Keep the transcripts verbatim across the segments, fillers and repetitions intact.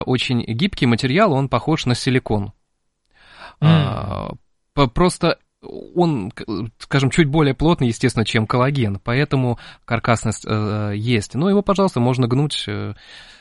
очень гибкий материал, он похож на силикон. Mm. А, просто он, скажем, чуть более плотный, естественно, чем коллаген, поэтому каркасность э, есть. Но его, пожалуйста, можно гнуть. Э,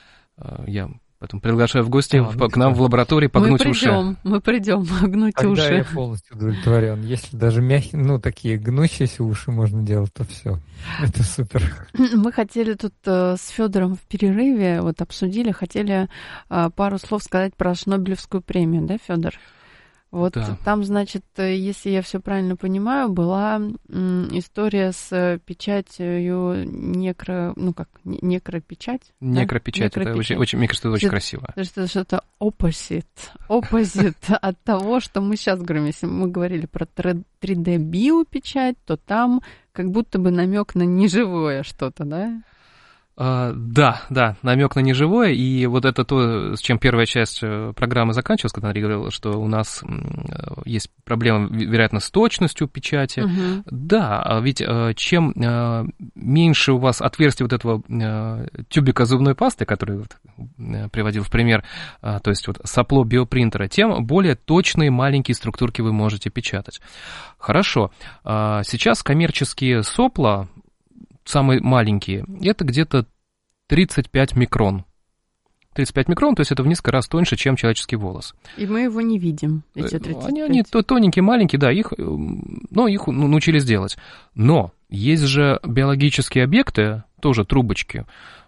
я поэтому приглашаю в гости а, в, ну, к нам в лаборатории погнуть мы уши. Придем, мы придем гнуть Когда уши. Я полностью удовлетворен. Если даже мягкие, ну, такие гнущиеся уши можно делать, то все. Это супер. Мы хотели тут э, с Федором в перерыве, вот обсудили, хотели э, пару слов сказать про Шнобелевскую премию, да, Федор? Вот да. Там, значит, если я все правильно понимаю, была м, история с печатью некро... Ну как, некропечать? Некропечать, да? это очень, очень, мне кажется, это очень что, красиво. Что, что-то opposite, opposite от того, что мы сейчас говорим. Если мы говорили про три дэ-биопечать, то там как будто бы намек на неживое что-то, да? Uh, да, да, намек на неживое, и вот это то, с чем первая часть программы заканчивалась, когда Андрей говорил, что у нас есть проблема, вероятно, с точностью печати. Uh-huh. Да, ведь чем меньше у вас отверстий вот этого тюбика зубной пасты, который вот приводил в пример, то есть вот сопло биопринтера, тем более точные маленькие структурки вы можете печатать. Хорошо, сейчас коммерческие сопла, самые маленькие, это где-то тридцать пять микрон. тридцать пять микрон, то есть это в несколько раз тоньше, чем человеческий волос. И мы его не видим, эти тридцать пять. Они, они тоненькие, маленькие, да, их, но их научились делать. Но есть же биологические объекты, тоже трубочки,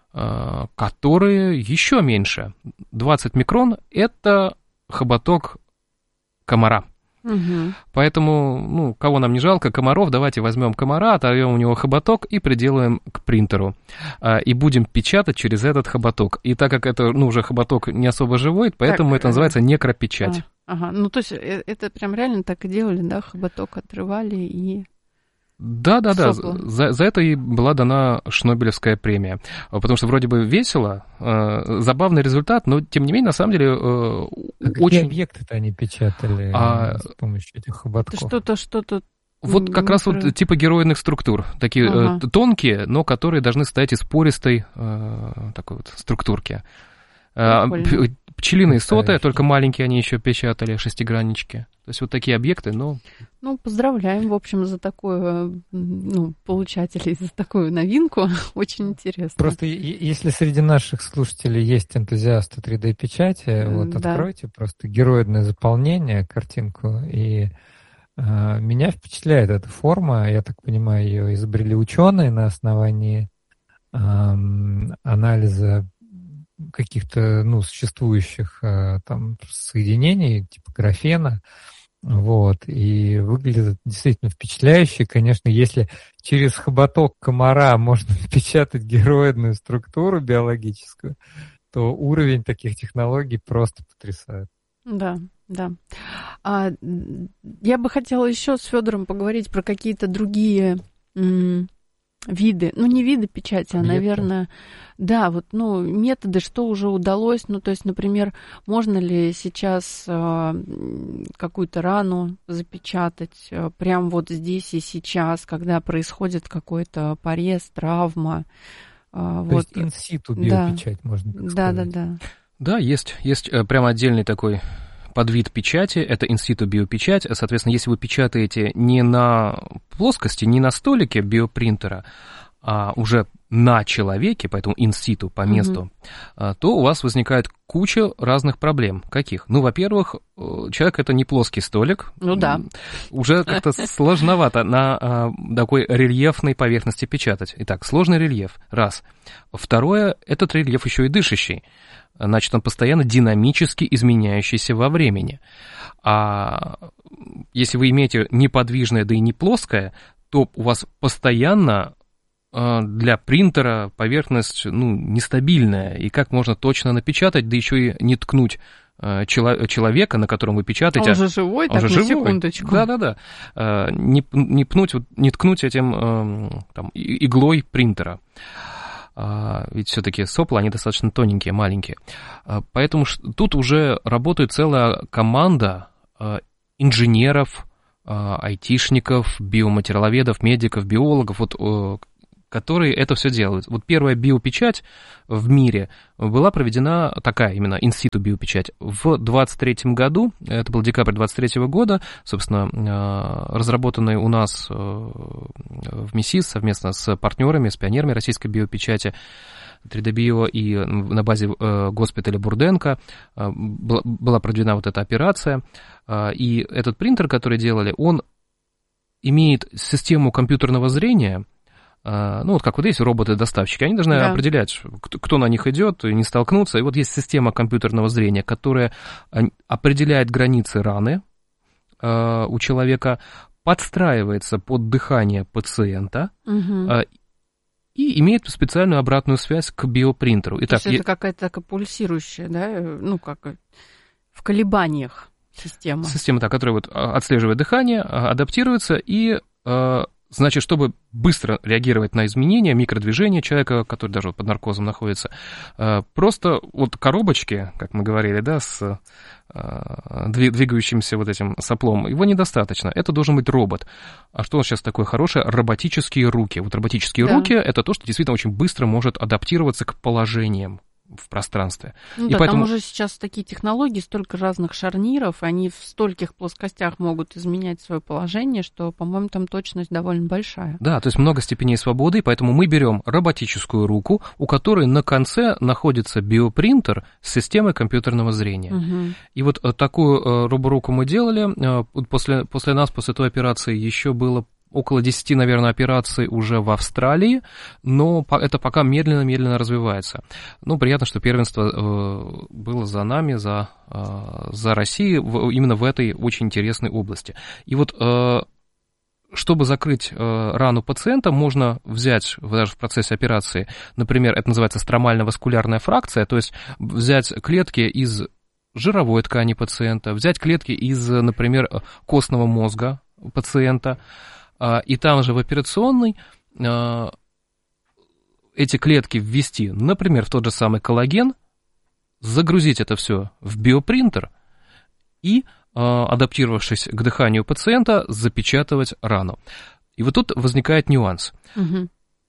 которые еще меньше. двадцать микрон – это хоботок комара. Угу. Поэтому, ну, кого нам не жалко, комаров, давайте возьмем комара, оторвем у него хоботок и приделаем к принтеру. А, и будем печатать через этот хоботок. И так как это, ну, уже хоботок не особо живой, поэтому так, это называется некропечать. А, ага, ну, то есть это прям реально так и делали, да, хоботок отрывали и... Да-да-да, за, за это и была дана Шнобелевская премия. Потому что вроде бы весело, э, забавный результат, но тем не менее, на самом деле, э, а очень... Какие объекты-то они печатали а... с помощью этих хоботков? Что-то, что-то... Вот как раз вот типа героидных структур, такие ага. э, тонкие, но которые должны состоять из пористой э, такой вот структурки. Э, пчелиные соты, только маленькие они еще печатали, шестиграннички. То есть вот такие объекты, но... Ну, поздравляем, в общем, за такую, ну, получателей, за такую новинку. Очень интересно. Просто если среди наших слушателей есть энтузиасты три дэ-печати, вот да. Откройте просто героидное заполнение, картинку, и э, меня впечатляет эта форма. Я так понимаю, ее изобрели ученые на основании э, анализа каких-то, ну, существующих э, там соединений, типа графена. Вот, и выглядит действительно впечатляюще. Конечно, если через хоботок комара можно напечатать героидную структуру биологическую, то уровень таких технологий просто потрясает. Да, да. А, я бы хотела еще с Федором поговорить про какие-то другие м- виды, ну не виды печати, а, наверное, да, вот, ну, методы, что уже удалось, ну, то есть, например, можно ли сейчас э, какую-то рану запечатать э, прямо вот здесь и сейчас, когда происходит какой-то порез, травма. Э, то вот. есть инситу биопечать да. можно так да, сказать. да, да. Да, есть, есть прямо отдельный такой подвид печати, это инситу биопечать. Соответственно, если вы печатаете не на плоскости, не на столике биопринтера, а уже на человеке, поэтому инситу по месту, mm-hmm. то у вас возникает куча разных проблем. Каких? Ну, во-первых, человек — это не плоский столик. Ну да. Уже как-то сложновато на такой рельефной поверхности печатать. Итак, сложный рельеф. Раз. Второе, этот рельеф еще и дышащий. Значит, он постоянно динамически изменяющийся во времени. А если вы имеете неподвижное, да и не плоское, то у вас постоянно для принтера поверхность, ну, нестабильная. И как можно точно напечатать, да еще и не ткнуть человека, на котором вы печатаете. Он же живой, он так, же на живой. секундочку. Да-да-да. Не, не, пнуть, не ткнуть этим там, иглой принтера. Ведь все-таки сопла, они достаточно тоненькие, маленькие. Поэтому тут уже работает целая команда инженеров, айтишников, биоматериаловедов, медиков, биологов, вот, которые это все делают. Вот первая биопечать в мире была проведена такая именно инситу биопечать в двадцать третьем году, это был декабрь двадцать третьего года, собственно, разработанный у нас в МИСИС совместно с партнерами, с пионерами российской биопечати три дэ Bio и на базе госпиталя Бурденко была проведена вот эта операция, и этот принтер, который делали, он имеет систему компьютерного зрения. Ну, вот как вот есть роботы-доставщики, они должны да. определять, кто, кто на них идет, и не столкнуться. И вот есть система компьютерного зрения, которая определяет границы раны э, у человека, подстраивается под дыхание пациента угу. э, и имеет специальную обратную связь к биопринтеру. Итак, То есть это я... какая-то такая пульсирующая, да, ну, как в колебаниях система. Система, да, которая вот отслеживает дыхание, адаптируется и... Э, Значит, чтобы быстро реагировать на изменения, микродвижения человека, который даже под наркозом находится, просто вот коробочки, как мы говорили, да, с двигающимся вот этим соплом, его недостаточно. Это должен быть робот. А что у нас сейчас такое хорошее? Роботические руки. Вот роботические да. руки — это то, что действительно очень быстро может адаптироваться к положениям в пространстве. Ну, и да, поэтому... там уже сейчас такие технологии, столько разных шарниров, они в стольких плоскостях могут изменять свое положение, что, по-моему, там точность довольно большая. Да, то есть много степеней свободы, и поэтому мы берем роботическую руку, у которой на конце находится биопринтер с системой компьютерного зрения. Угу. И вот такую роборуку мы делали. После, после нас, после той операции, еще было около десяти, наверное, операций уже в Австралии, но это пока медленно-медленно развивается. Ну, приятно, что первенство было за нами, за, за Россией, именно в этой очень интересной области. И вот чтобы закрыть рану пациента, можно взять даже в процессе операции, например, это называется стромально-васкулярная фракция, то есть взять клетки из жировой ткани пациента, взять клетки из, например, костного мозга пациента, и там же в операционной эти клетки ввести, например, в тот же самый коллаген, загрузить это все в биопринтер и, адаптировавшись к дыханию пациента, запечатывать рану. И вот тут возникает нюанс. Угу.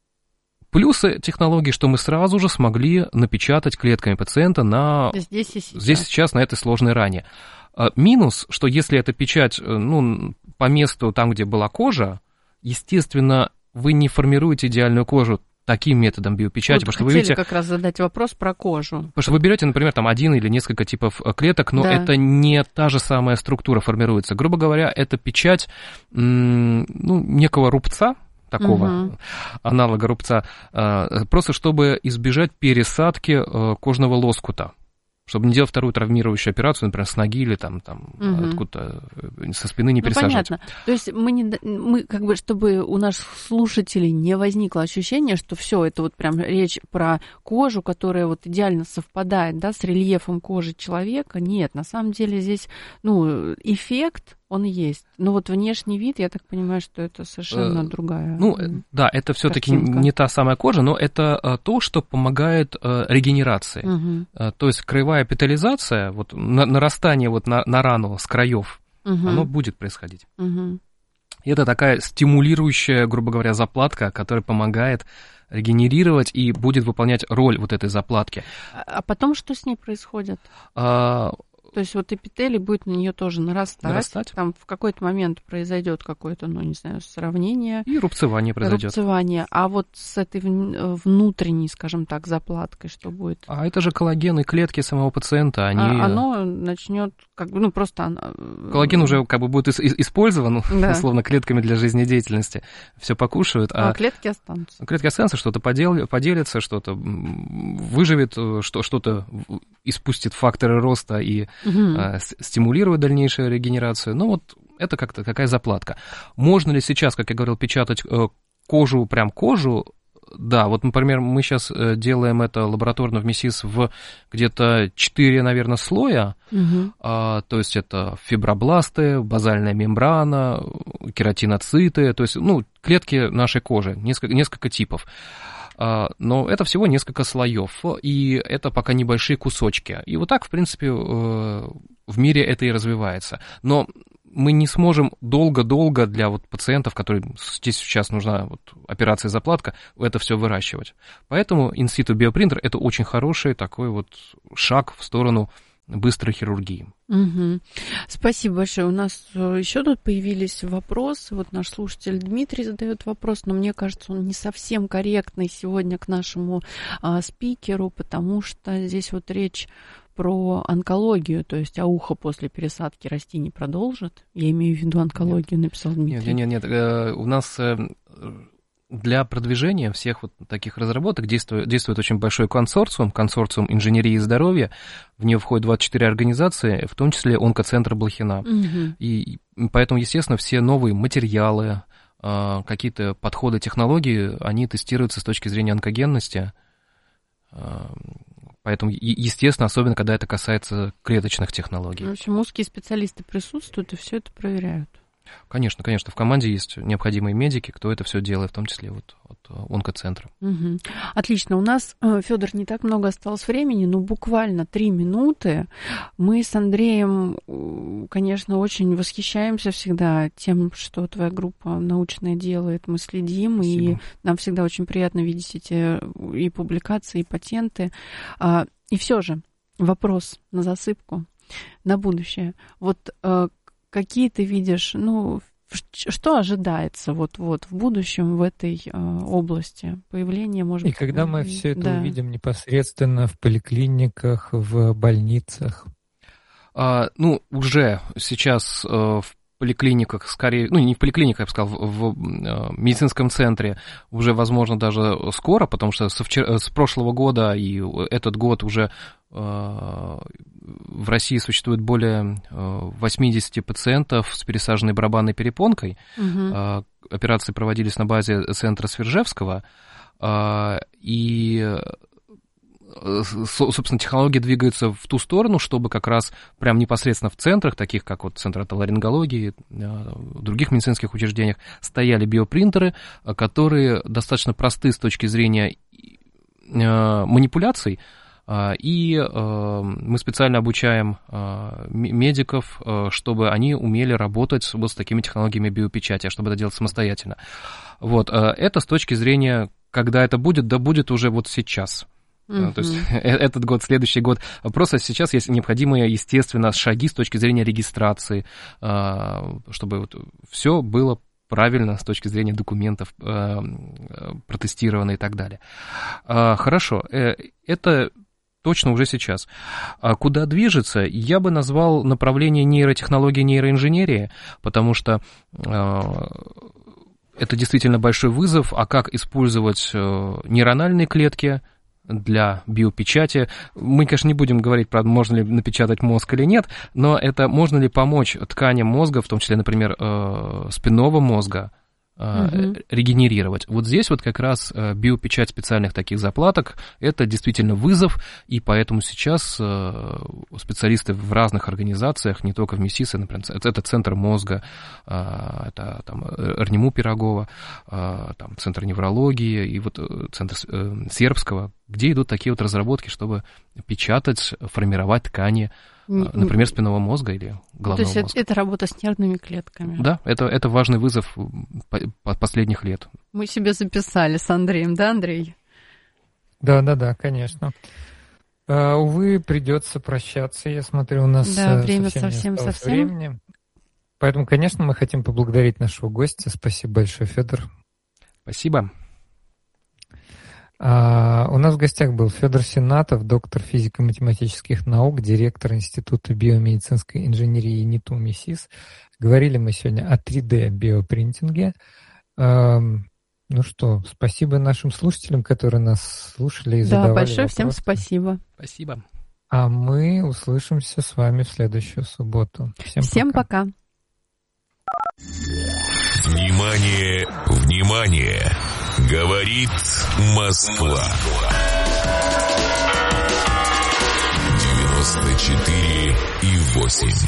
Плюсы технологии, что мы сразу же смогли напечатать клетками пациента на... Здесь и сейчас. Здесь сейчас, на этой сложной ране. Минус, что если эта печать, ну, по месту, там, где была кожа, естественно, вы не формируете идеальную кожу таким методом биопечати. Вот потому хотели что вы видите, как раз задать вопрос про кожу. Потому что вы берете, например, там один или несколько типов клеток, но да. это не та же самая структура формируется. Грубо говоря, это печать, ну, некого рубца, такого угу. аналога рубца, просто чтобы избежать пересадки кожного лоскута. Чтобы не делать вторую травмирующую операцию, например, с ноги или там, там угу. откуда-то со спины не ну, пересаживать. Понятно. То есть мы, не, мы как бы, чтобы у наших слушателей не возникло ощущение, что все это вот прям речь про кожу, которая вот идеально совпадает, да, с рельефом кожи человека. Нет, на самом деле здесь, ну, эффект, он есть. Но вот внешний вид, я так понимаю, что это совершенно э, другая. Ну, да, это все-таки не та самая кожа, но это то, что помогает регенерации. Угу. То есть краевая эпителизация, вот нарастание вот на, на рану с краев, угу. оно будет происходить. Угу. И это такая стимулирующая, грубо говоря, заплатка, которая помогает регенерировать и будет выполнять роль вот этой заплатки. А потом что с ней происходит? А... То есть вот эпителий будет на нее тоже нарастать. нарастать. Там в какой-то момент произойдет какое-то, ну, не знаю, сравнение. И рубцевание произойдет. Рубцевание. А вот с этой внутренней, скажем так, заплаткой что будет? А это же коллаген и клетки самого пациента. Они... А оно начнет, как бы, ну, просто... Оно... Коллаген уже как бы будет использован, да. условно, клетками для жизнедеятельности. Все покушают. А, а клетки останутся. Клетки останутся, что-то подел... поделится, что-то выживет, что-то испустит факторы роста и угу. стимулирует дальнейшую регенерацию. Ну, вот это как-то какая заплатка. Можно ли сейчас, как я говорил, печатать кожу, прям кожу? Да, вот, например, мы сейчас делаем это лабораторно в МИСИС в где-то четыре, наверное, слоя. Угу. А, то есть это фибробласты, базальная мембрана, кератиноциты, то есть, ну, клетки нашей кожи, несколько, несколько типов. Но это всего несколько слоев, и это пока небольшие кусочки. И вот так, в принципе, в мире это и развивается. Но мы не сможем долго-долго для вот пациентов, которым здесь сейчас нужна вот операция заплатка, это все выращивать. Поэтому инситу биопринтер – это очень хороший такой вот шаг в сторону быстрой хирургии. Угу. Спасибо большое. У нас еще тут появились вопросы. Вот наш слушатель Дмитрий задает вопрос, но мне кажется, он не совсем корректный сегодня к нашему а, спикеру, потому что здесь вот речь про онкологию, то есть, а ухо после пересадки расти не продолжит? Я имею в виду онкологию, нет. Написал Дмитрий. Нет, нет, нет. У нас для продвижения всех вот таких разработок действует, действует очень большой консорциум, консорциум инженерии и здоровья. В него входят двадцать четыре организации, в том числе онкоцентр Блохина. Угу. И поэтому, естественно, все новые материалы, какие-то подходы, технологии, они тестируются с точки зрения онкогенности. Поэтому, естественно, особенно, когда это касается клеточных технологий. В общем, узкие специалисты присутствуют и все это проверяют. Конечно, конечно. В команде есть необходимые медики, кто это все делает, в том числе вот от онкоцентра. Угу. Отлично. У нас, Федор, не так много осталось времени, но буквально три минуты. Мы с Андреем, конечно, очень восхищаемся всегда тем, что твоя группа научная делает. Мы следим, Спасибо. И нам всегда очень приятно видеть эти и публикации, и патенты. И все же вопрос на засыпку, на будущее. Вот какие ты видишь, ну, что ожидается вот-вот в будущем в этой э, области? Появление, может быть... И когда мы все это да. увидим непосредственно в поликлиниках, в больницах? А, ну, уже сейчас э, в поликлиниках, скорее, ну, не в поликлиниках, я бы сказал, в, в э, медицинском центре уже, возможно, даже скоро, потому что со вчера, с прошлого года и этот год уже в России существует более восемьдесят пациентов с пересаженной барабанной перепонкой. Угу. Операции проводились на базе центра Свержевского. И, собственно, технологии двигаются в ту сторону, чтобы как раз прям непосредственно в центрах, таких как вот Центр отоларингологии, в других медицинских учреждениях, стояли биопринтеры, которые достаточно просты с точки зрения манипуляций. И мы специально обучаем медиков, чтобы они умели работать вот с такими технологиями биопечати, чтобы это делать самостоятельно. Вот. Это с точки зрения, когда это будет, да будет уже вот сейчас. Uh-huh. То есть этот год, следующий год. Просто сейчас есть необходимые, естественно, шаги с точки зрения регистрации, чтобы вот все было правильно с точки зрения документов, протестировано и так далее. Хорошо. Это... Точно уже сейчас. А куда движется? Я бы назвал направление нейротехнологии, нейроинженерии, потому что э, это действительно большой вызов. А как использовать э, нейрональные клетки для биопечати? Мы, конечно, не будем говорить про, можно ли напечатать мозг или нет, но это можно ли помочь тканям мозга, в том числе, например, э, спинного мозга, Uh-huh. регенерировать. Вот здесь вот как раз биопечать специальных таких заплаток – это действительно вызов, и поэтому сейчас специалисты в разных организациях, не только в МИСИСе, например, это Центр мозга, это там РНИМУ Пирогова, там Центр неврологии и вот Центр Сербского, где идут такие вот разработки, чтобы печатать, формировать ткани, например, спинного мозга или головного мозга. То есть мозга. Это работа с нервными клетками? Да, это, это важный вызов последних лет. Мы себе записали с Андреем, да, Андрей? Да-да-да, конечно. Uh, увы, придется прощаться. Я смотрю, у нас да, время совсем, совсем, совсем. времени. Поэтому, конечно, мы хотим поблагодарить нашего гостя. Спасибо большое, Федор. Спасибо. Uh, у нас в гостях был Федор Сенатов, доктор физико-математических наук, директор Института биомедицинской инженерии НИТУ МИСИС. Говорили мы сегодня о три дэ биопринтинге. Uh, ну что, спасибо нашим слушателям, которые нас слушали и задавали Да, большое вопросы. Всем спасибо. Спасибо. А мы услышимся с вами в следующую субботу. Всем, Всем пока. пока. Внимание, внимание! Говорит Москва. девяносто четыре и восемь.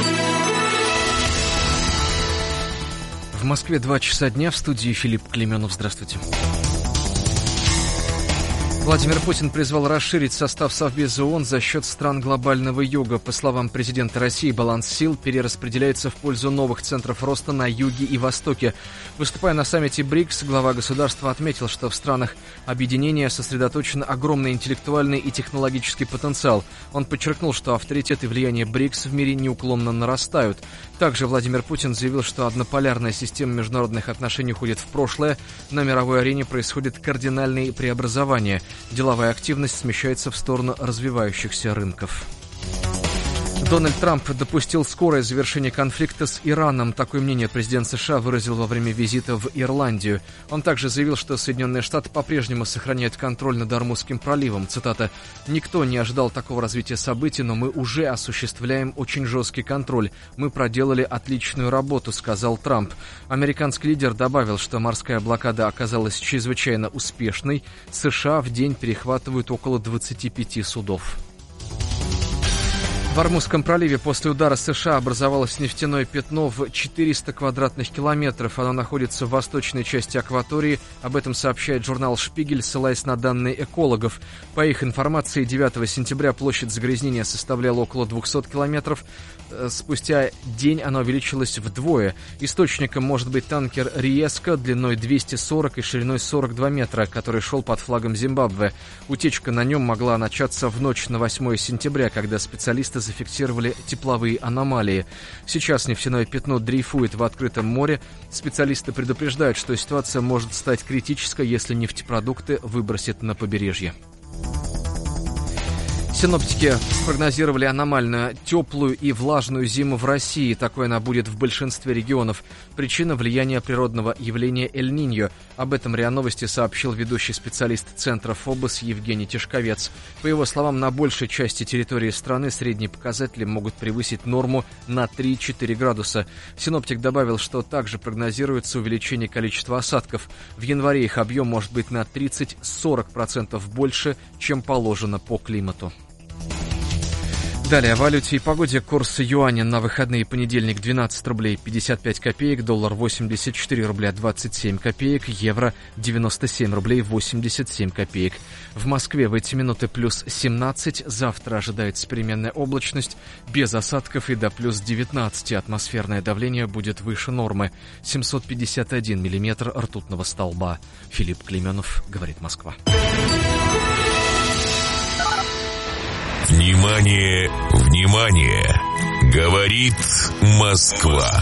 В Москве два часа дня, в студии Филипп Клеменов. Здравствуйте. Владимир Путин призвал расширить состав Совбеза ООН за счет стран глобального юга. По словам президента России, баланс сил перераспределяется в пользу новых центров роста на юге и востоке. Выступая на саммите БРИКС, глава государства отметил, что в странах объединения сосредоточен огромный интеллектуальный и технологический потенциал. Он подчеркнул, что авторитет и влияние БРИКС в мире неуклонно нарастают. Также Владимир Путин заявил, что однополярная система международных отношений уходит в прошлое. На мировой арене происходят кардинальные преобразования. Деловая активность смещается в сторону развивающихся рынков. Дональд Трамп допустил скорое завершение конфликта с Ираном. Такое мнение президент США выразил во время визита в Ирландию. Он также заявил, что Соединенные Штаты по-прежнему сохраняют контроль над Ормузским проливом. Цитата: «Никто не ожидал такого развития событий, но мы уже осуществляем очень жесткий контроль. Мы проделали отличную работу», — сказал Трамп. Американский лидер добавил, что морская блокада оказалась чрезвычайно успешной. США в день перехватывают около двадцати пяти судов. В Ормузском проливе после удара США образовалось нефтяное пятно в четыреста квадратных километров. Оно находится в восточной части акватории. Об этом сообщает журнал «Шпигель», ссылаясь на данные экологов. По их информации, девятого сентября площадь загрязнения составляла около двухсот километров. Спустя день оно увеличилось вдвое. Источником может быть танкер «Риеска» длиной двести сорок и шириной сорок два метра, который шел под флагом Зимбабве. Утечка на нем могла начаться в ночь на восьмое сентября, когда специалисты зафиксировали тепловые аномалии. Сейчас нефтяное пятно дрейфует в открытом море. Специалисты предупреждают, что ситуация может стать критической, если нефтепродукты выбросят на побережье. Синоптики спрогнозировали аномально теплую и влажную зиму в России. Такой она будет в большинстве регионов. Причина — влияния природного явления Эль-Ниньо. Об этом РИА Новости сообщил ведущий специалист Центра ФОБОС Евгений Тишковец. По его словам, на большей части территории страны средние показатели могут превысить норму на три-четыре градуса. Синоптик добавил, что также прогнозируется увеличение количества осадков. В январе их объем может быть на тридцать-сорок процентов больше, чем положено по климату. Далее о валюте и погоде. Курс юаня на выходные: понедельник двенадцать рублей пятьдесят пять копеек, доллар восемьдесят четыре рубля двадцать семь копеек, евро девяносто семь рублей восемьдесят семь копеек. В Москве в эти минуты плюс семнадцать, завтра ожидается переменная облачность, без осадков и до плюс девятнадцать. Атмосферное давление будет выше нормы. семьсот пятьдесят один миллиметр ртутного столба. Филипп Клейменов, говорит Москва. Внимание, внимание! Говорит Москва.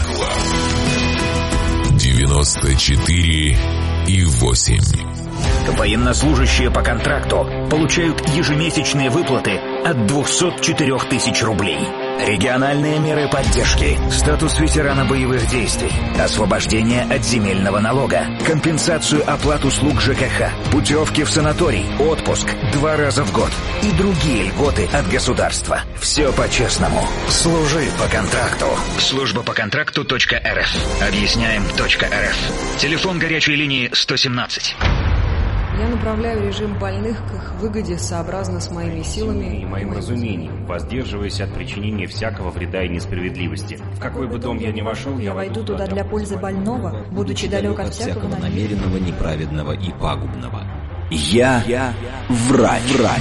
девяносто четыре и восемь. Военнослужащие по контракту получают ежемесячные выплаты от двухсот четырёх тысяч рублей. Региональные меры поддержки, статус ветерана боевых действий, освобождение от земельного налога, компенсацию оплат услуг ЖКХ, путевки в санаторий, отпуск два раза в год и другие льготы от государства. Все по-честному. Служи по контракту. Служба по контракту точка эр эф. Объясняем точка эр эф. Телефон горячей линии сто семнадцать. Я направляю режим больных к их выгоде сообразно с моими силами и моим разумением, воздерживаясь от причинения всякого вреда и несправедливости. В какой бы дом я ни вошел, я войду туда для пользы больного, будучи далек от всякого намеренного, неправедного и пагубного. Я, я врач. врач.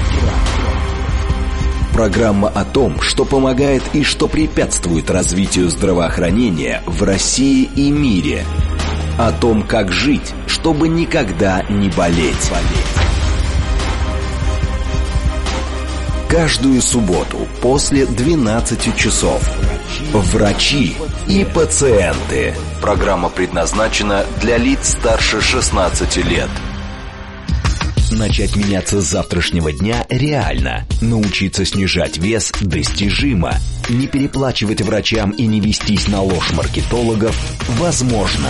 Программа о том, что помогает и что препятствует развитию здравоохранения в России и мире. О том, как жить, чтобы никогда не болеть. Каждую субботу после двенадцати часов. Врачи и пациенты. Программа предназначена для лиц старше шестнадцати лет. Начать меняться с завтрашнего дня реально. Научиться снижать вес достижимо. Не переплачивать врачам и не вестись на ложь маркетологов возможно.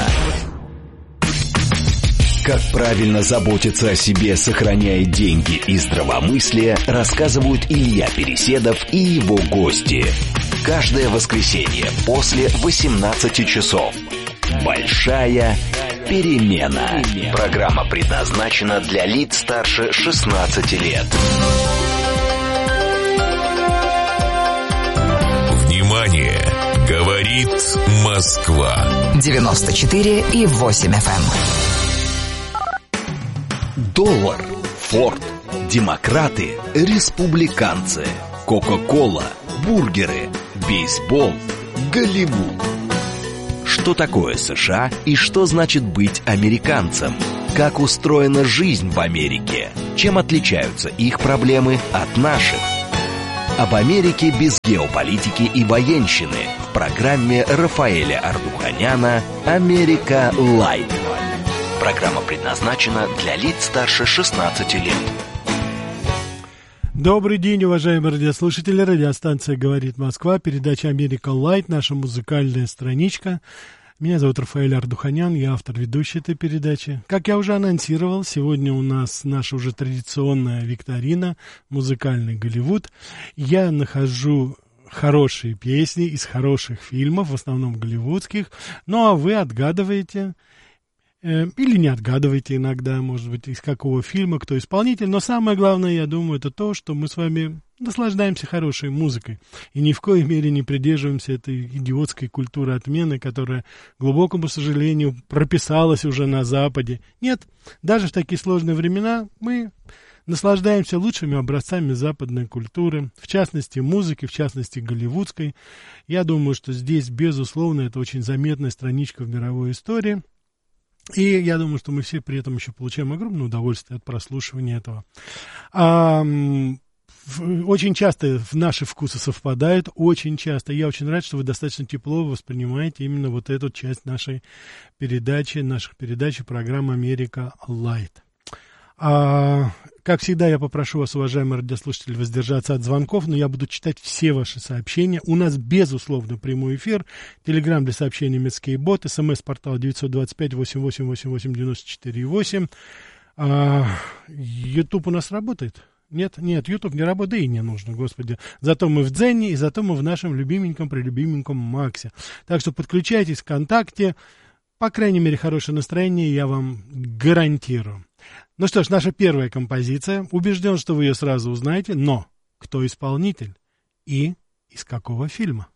Как правильно заботиться о себе, сохраняя деньги и здравомыслие, рассказывают Илья Переседов и его гости. Каждое воскресенье после восемнадцати часов. Большая перемена. Программа предназначена для лиц старше шестнадцати лет. Внимание! Говорит Москва. девяносто четыре и восемь эф эм. Доллар, Форд, демократы, республиканцы, Кока-кола, бургеры, бейсбол, Голливуд. Что такое США и что значит быть американцем? Как устроена жизнь в Америке? Чем отличаются их проблемы от наших? Об Америке без геополитики и военщины в программе Рафаэля Ардуханяна «Америка Лайт». Программа предназначена для лиц старше шестнадцати лет. Добрый день, уважаемые радиослушатели. Радиостанция «Говорит Москва», передача «Америка Лайт», наша музыкальная страничка. Меня зовут Рафаэль Ардуханян, я автор ведущей этой передачи. Как я уже анонсировал, сегодня у нас наша уже традиционная викторина «Музыкальный Голливуд». Я нахожу хорошие песни из хороших фильмов, в основном голливудских, ну а вы отгадываете... Или не отгадывайте иногда, может быть, из какого фильма, кто исполнитель. Но самое главное, я думаю, это то, что мы с вами наслаждаемся хорошей музыкой. И ни в коей мере не придерживаемся этой идиотской культуры отмены, которая, к глубокому сожалению, прописалась уже на Западе. Нет, даже в такие сложные времена мы наслаждаемся лучшими образцами западной культуры, в частности музыки, в частности голливудской. Я думаю, что здесь, безусловно, это очень заметная страничка в мировой истории. И я думаю, что мы все при этом еще получаем огромное удовольствие от прослушивания этого. А, в, очень часто наши вкусы совпадают, очень часто. Я очень рад, что вы достаточно тепло воспринимаете именно вот эту часть нашей передачи, наших передач и программы «Америка Лайт». А, как всегда, я попрошу вас, уважаемые радиослушатели, воздержаться от звонков, но я буду читать все ваши сообщения. У нас, безусловно, прямой эфир. Телеграм для сообщений Мецкей-бот, смс-портал девять два пять восемь восемь восемь восемь девять четыре восемь. А, Ютуб у нас работает? Нет, нет, Ютуб не работает, да и не нужно, господи. Зато мы в Дзене, и зато мы в нашем любименьком, прелюбименьком Максе. Так что подключайтесь ВКонтакте. По крайней мере, хорошее настроение я вам гарантирую. Ну что ж, наша первая композиция. Убежден, что вы ее сразу узнаете, но кто исполнитель и из какого фильма?